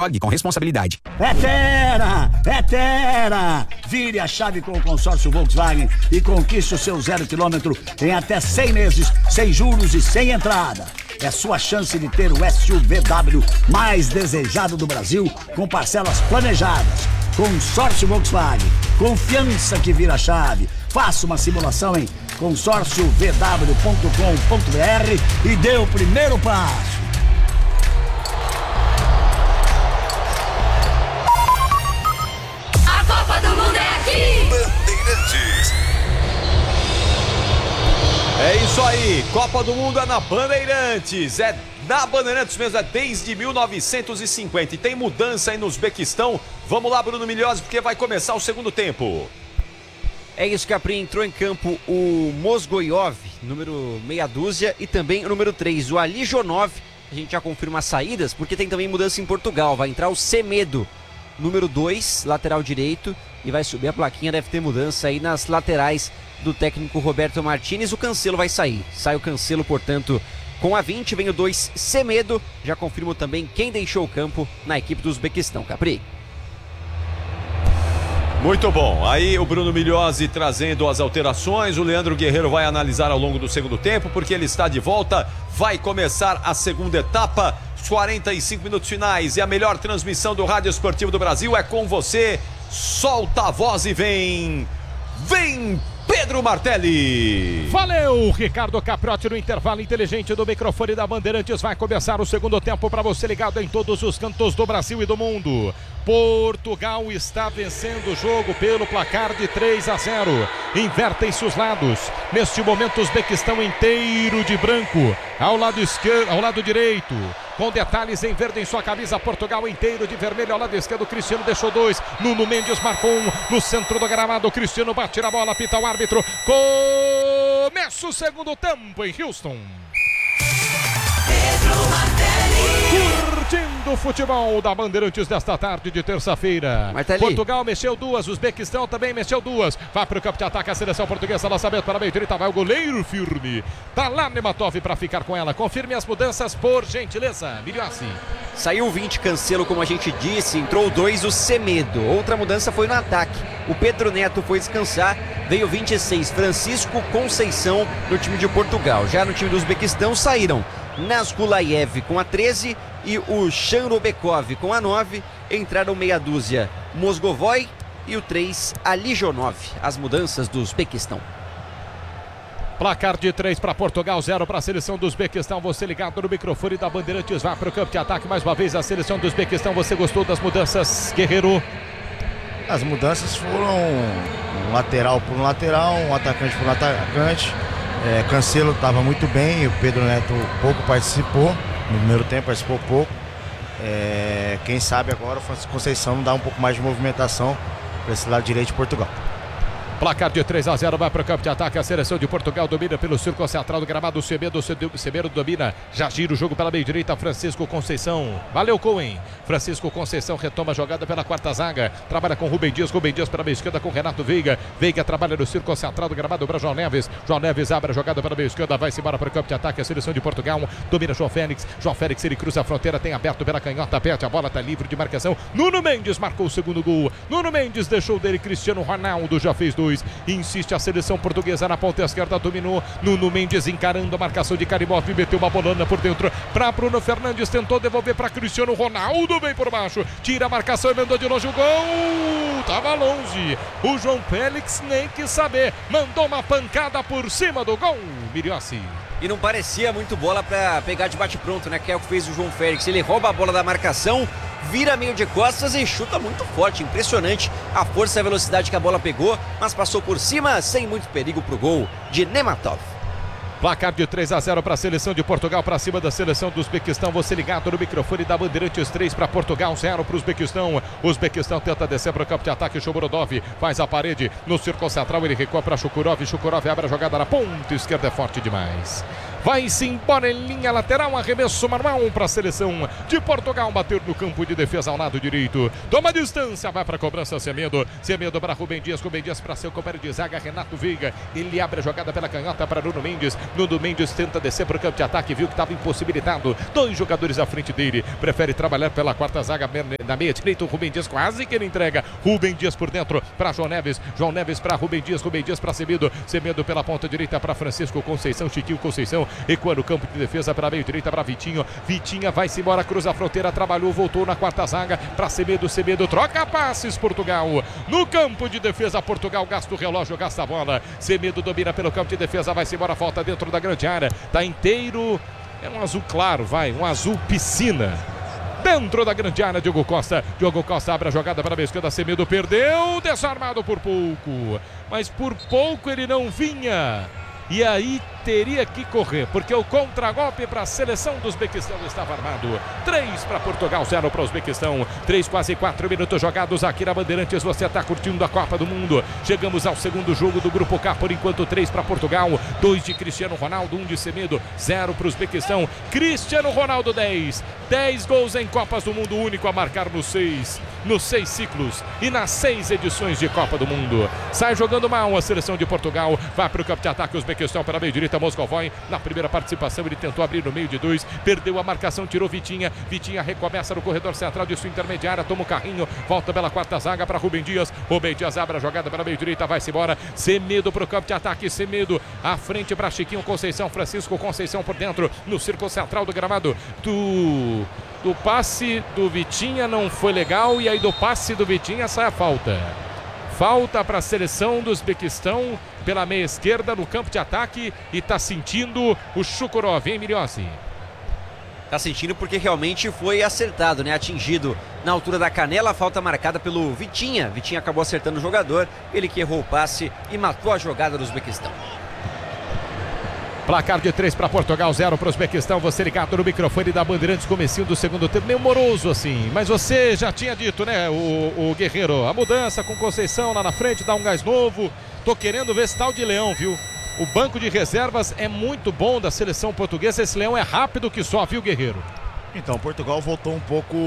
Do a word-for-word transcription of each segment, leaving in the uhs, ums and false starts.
Jogue com responsabilidade. É Terra! É Terra! Vire a chave com o consórcio Volkswagen e conquiste o seu zero quilômetro em até cem meses, sem juros e sem entrada. É sua chance de ter o S U V W mais desejado do Brasil com parcelas planejadas. Consórcio Volkswagen. Confiança que vira chave. Faça uma simulação em consórcio v w ponto com ponto b r e dê o primeiro passo. A Copa do Mundo é aqui! Bandeirantes. É isso aí, Copa do Mundo é na Bandeirantes, é na Bandeirantes mesmo, é desde mil novecentos e cinquenta e tem mudança aí no Uzbequistão. Vamos lá, Bruno Milhose, porque vai começar o segundo tempo. É isso, Capri, entrou em campo o Mozgoiov, número meia dúzia, e também o número três, o Alijonov. A gente já confirma as saídas, porque tem também mudança em Portugal, vai entrar o Semedo, número dois, lateral direito, e vai subir a plaquinha, deve ter mudança aí nas laterais do técnico Roberto Martínez. O Cancelo vai sair, sai o Cancelo, portanto, com a vinte, vem o dois, Semedo. Já confirmo também quem deixou o campo na equipe do Uzbequistão, Capri. Muito bom, aí o Bruno Milhose trazendo as alterações, o Leandro Guerreiro vai analisar ao longo do segundo tempo, porque ele está de volta, vai começar a segunda etapa, os quarenta e cinco minutos finais, e a melhor transmissão do Rádio Esportivo do Brasil é com você. Solta a voz e vem, vem Pedro Martelli. Valeu, Ricardo Capriotti, no intervalo inteligente do microfone da Bandeirantes. Vai começar o segundo tempo para você ligado em todos os cantos do Brasil e do mundo. Portugal está vencendo o jogo pelo placar de três a zero. Invertem-se os lados. Neste momento, o Uzbequistão inteiro de branco. Ao lado esquerdo, ao lado direito, com detalhes em verde em sua camisa. Portugal inteiro de vermelho ao lado esquerdo. Cristiano deixou dois. Nuno Mendes marcou um no centro do gramado. Cristiano bate na bola, apita o árbitro. Começa o segundo tempo em Houston. Pedro Martelli. Curtindo o futebol da Bandeirantes desta tarde de terça-feira. Martelli. Portugal mexeu duas, Uzbequistão também mexeu duas. Vai para o campo de ataque a seleção portuguesa. Lançamento para a meia direita, vai o goleiro firme. Tá lá Nematov para ficar com ela. Confirme as mudanças, por gentileza, Milhossi. Saiu o vinte, Cancelo, como a gente disse, entrou o dois, o Semedo. Outra mudança foi no ataque. O Pedro Neto foi descansar, veio vinte e seis, Francisco Conceição no time de Portugal. Já no time do Uzbequistão saíram Nazgulayev com a treze e o Chanrobekov com a nove. Entraram meia dúzia, Mozgovoi e o três, Alijonov. As mudanças do Uzbequistão. Placar de três para Portugal, zero para a seleção do Uzbequistão. Você ligado no microfone da Bandeirantes, vai para o campo de ataque mais uma vez a seleção do Uzbequistão. Você gostou das mudanças, Guerreiro? As mudanças foram um lateral por um lateral, um atacante por um atacante. É, Cancelo estava muito bem, o Pedro Neto pouco participou, no primeiro tempo participou pouco. É, quem sabe agora o Francisco Conceição dá um pouco mais de movimentação para esse lado direito de Portugal. Placar de três a zero, vai para o campo de ataque. A seleção de Portugal domina pelo círculo central do gramado. O Semedo, Semedo domina, já gira o jogo pela meia direita. Francisco Conceição, valeu Cohen. Francisco Conceição retoma a jogada pela quarta zaga. Trabalha com Rubem Dias, Rubem Dias pela meia esquerda com Renato Veiga. Veiga trabalha no círculo central do gramado para João Neves. João Neves abre a jogada pela meia esquerda, vai-se embora para o campo de ataque. A seleção de Portugal domina João Félix. João Félix, ele cruza a fronteira, tem aberto pela canhota, perde a bola, está livre de marcação. Nuno Mendes marcou o segundo gol. Nuno Mendes deixou dele, Cristiano Ronaldo já fez dois. Insiste a seleção portuguesa na ponta esquerda, dominou Nuno Mendes encarando a marcação de Caribov, meteu uma bolona por dentro para Bruno Fernandes, tentou devolver para Cristiano Ronaldo, vem por baixo, tira a marcação e mandou de longe o gol, tava longe, o João Félix nem quis saber, mandou uma pancada por cima do gol, Miriossi. E não parecia muito bola para pegar de bate-pronto, né? Que é o que fez o João Félix. Ele rouba a bola da marcação, vira meio de costas e chuta muito forte. Impressionante a força e a velocidade que a bola pegou, mas passou por cima sem muito perigo pro gol de Nematov. Placar de três a zero para a seleção de Portugal, para cima da seleção do Uzbequistão. Você ligado no microfone da Bandeirantes, três para Portugal, zero para o Uzbequistão. O Uzbequistão tenta descer para o campo de ataque. Shomurodov faz a parede no círculo central. Ele recua para Shukurov. Shukurov abre a jogada na ponta esquerda, é forte demais. vai-se embora em linha lateral, arremesso manual para a seleção de Portugal, bater no campo de defesa ao lado direito, toma distância, vai para a cobrança Semedo, Semedo para Rubem Dias, Rubem Dias para seu companheiro de zaga, Renato Veiga, ele abre a jogada pela canhota para Nuno Mendes, Nuno Mendes tenta descer para o campo de ataque, viu que estava impossibilitado, dois jogadores à frente dele, prefere trabalhar pela quarta zaga, na meia direita, o Rubem Dias quase que ele entrega, Rubem Dias por dentro para João Neves, João Neves para Rubem Dias, Rubem Dias para Semedo, Semedo pela ponta direita para Francisco Conceição, Chiquinho Conceição, recua no campo de defesa para meio direita para Vitinho, Vitinha vai-se embora, cruza a fronteira, trabalhou, voltou na quarta zaga para Semedo, Semedo troca passes, Portugal, no campo de defesa, Portugal gasta o relógio, gasta a bola, Semedo domina pelo campo de defesa, vai-se embora, falta dentro da grande área, tá inteiro, é um azul claro, vai, um azul piscina. Dentro da grande área, Diogo Costa. Diogo Costa abre a jogada para a esquerda. Semedo perdeu, desarmado por pouco. Mas por pouco ele não vinha. E aí teria que correr, porque o contragolpe para a seleção do Uzbequistão estava armado. três para Portugal, zero para o Uzbequistão. três, quase quatro minutos jogados aqui na Bandeirantes. Você está curtindo a Copa do Mundo. Chegamos ao segundo jogo do Grupo K, por enquanto três para Portugal, dois de Cristiano Ronaldo, um de Semedo, zero para o Uzbequistão. Cristiano Ronaldo dez. dez gols em Copas do Mundo, único a marcar nos seis, nos seis ciclos e nas seis edições de Copa do Mundo. Sai jogando mal a seleção de Portugal, vai para o campo de ataque, o Uzbequistão pela meio direita, Moscovói, na primeira participação ele tentou abrir no meio de dois, perdeu a marcação, tirou Vitinha, Vitinha recomeça no corredor central de sua intermediária, toma o carrinho, volta pela quarta zaga para Rubem Dias, Rubem Dias abre a jogada pela meio direita, vai-se embora, Semedo para o campo de ataque, Semedo, à frente para Chiquinho Conceição, Francisco Conceição por dentro, no círculo central do gramado, do... do passe do Vitinha não foi legal, e aí do passe do Vitinha sai a falta. Falta para a seleção do Uzbequistão pela meia esquerda no campo de ataque, e tá sentindo o Shukurov, hein, Miliossi? Tá sentindo porque realmente foi acertado, né? Atingido na altura da canela, a falta marcada pelo Vitinha. Vitinha acabou acertando o jogador, ele que errou o passe e matou a jogada do Uzbequistão. Placar de três para Portugal, zero para o Uzbequistão. Você ligado no microfone da Bandeirantes, comecinho do segundo tempo, meio moroso assim. Mas você já tinha dito, né, o, o Guerreiro, a mudança com Conceição lá na frente, dá um gás novo. Tô querendo ver esse tal de Leão, viu? O banco de reservas é muito bom da seleção portuguesa. Esse Leão é rápido que só, viu, Guerreiro? Então, Portugal voltou um pouco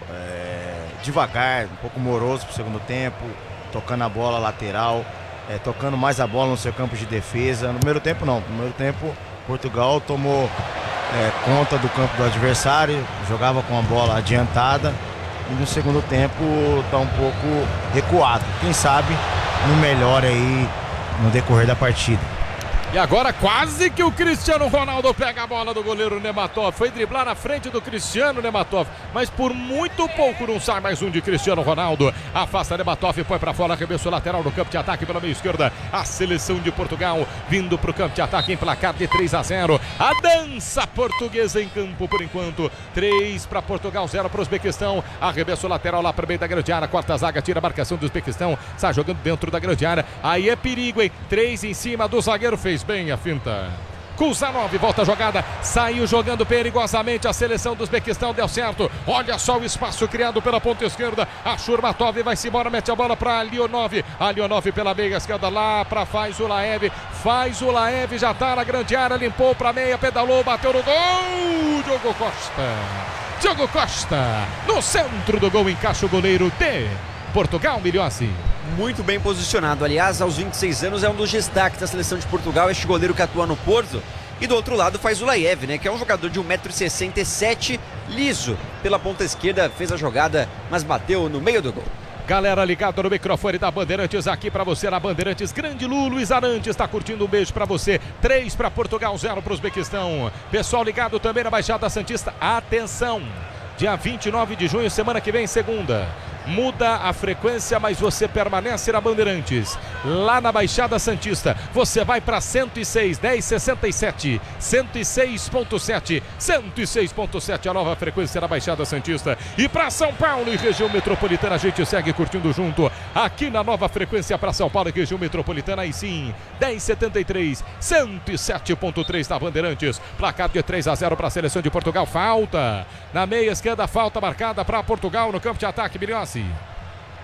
é, devagar, um pouco moroso pro segundo tempo, tocando a bola lateral. É, tocando mais a bola no seu campo de defesa. No primeiro tempo não, no primeiro tempo Portugal tomou é, conta do campo do adversário, jogava com a bola adiantada, e no segundo tempo está um pouco recuado. Quem sabe no melhor aí no decorrer da partida. E agora quase que o Cristiano Ronaldo pega a bola do goleiro Nematov. Foi driblar na frente do Cristiano Nematov, mas por muito pouco não sai mais um de Cristiano Ronaldo. Afasta Nematov, põe para fora, arremesso lateral no campo de ataque pela meia esquerda. A seleção de Portugal vindo para o campo de ataque em placar de três a zero. A dança portuguesa em campo por enquanto. três para Portugal, zero para o Uzbequistão. Arremesso lateral lá para o meio da grande área. Quarta zaga, tira a marcação do Uzbequistão. Está jogando dentro da grande área. Aí é perigo, hein? três em cima do zagueiro, fez bem a finta. Kuzanov volta a jogada, saiu jogando perigosamente a seleção do Uzbequistão, deu certo. Olha só o espaço criado pela ponta esquerda. A Shurmatov vai-se embora, mete a bola para Leonov. A Leonov pela meia esquerda lá para Faizulaev. Faizulaev já tá na grande área, limpou para meia, pedalou, bateu no gol. Diogo Costa. Diogo Costa no centro do gol, encaixa o goleiro de Portugal, Miliossi. Muito bem posicionado, aliás, aos vinte e seis anos é um dos destaques da seleção de Portugal, este goleiro que atua no Porto. E do outro lado faz o Laiev, né, que é um jogador de um metro e sessenta e sete, liso. Pela ponta esquerda fez a jogada, mas bateu no meio do gol. Galera ligada no microfone da Bandeirantes, aqui pra você na Bandeirantes, Grande Lu, Luiz Arantes está curtindo, um beijo pra você. três para Portugal, zero para o Uzbequistão. Pessoal ligado também na Baixada Santista, atenção, dia vinte e nove de junho, semana que vem, segunda. Muda a frequência, mas você permanece na Bandeirantes. Lá na Baixada Santista, você vai para cento e seis, dez sessenta e sete, cento e seis ponto sete, cento e seis ponto sete, a nova frequência da Baixada Santista. E para São Paulo e região metropolitana, a gente segue curtindo junto aqui na nova frequência para São Paulo e região metropolitana. Aí sim, dez setenta e três, cento e sete ponto três da Bandeirantes. Placar de três a zero para a seleção de Portugal. Falta na meia esquerda, falta marcada para Portugal no campo de ataque, Miliossi.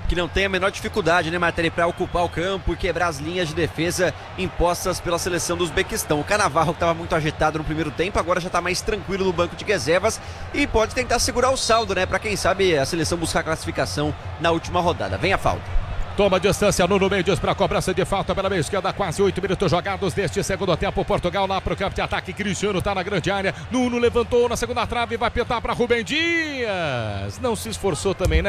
que não tem a menor dificuldade, né, Martelli, para ocupar o campo e quebrar as linhas de defesa impostas pela seleção do Uzbequistão. O Cannavaro, que estava muito agitado no primeiro tempo, agora já está mais tranquilo no banco de reservas e pode tentar segurar o saldo, né, para quem sabe a seleção buscar a classificação na última rodada. Vem a falta. Toma distância, Nuno Mendes para cobrança de falta pela meia esquerda, quase oito minutos jogados deste segundo tempo. Portugal lá para o campo de ataque, Cristiano está na grande área, Nuno levantou na segunda trave, vai pintar para Rubem Dias, não se esforçou também, né?